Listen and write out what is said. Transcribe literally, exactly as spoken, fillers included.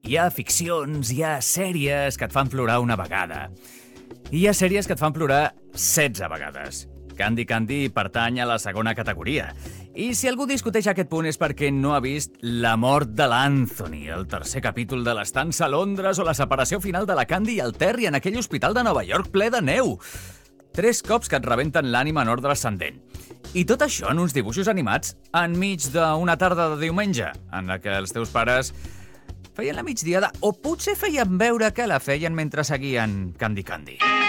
Hi ha ficcions, hi ha sèries que et fan plorar una vegada. I hi ha sèries que et fan plorar setze vegades. Candy Candy pertany a la segona categoria. I si algú discuteix aquest punt és perquè no ha vist La mort de l'Anthony, el tercer capítol de l'Estança a Londres o la separació final de la Candy i el Terry en aquell hospital de Nova York ple de neu. Tres cops que et rebenten l'ànima en ordre ascendent. I tot això en uns dibuixos animats enmig d'una tarda de diumenge, en la que els teus pares feien la migdiada o potser feien veure que la feien mentre seguien Candy Candy.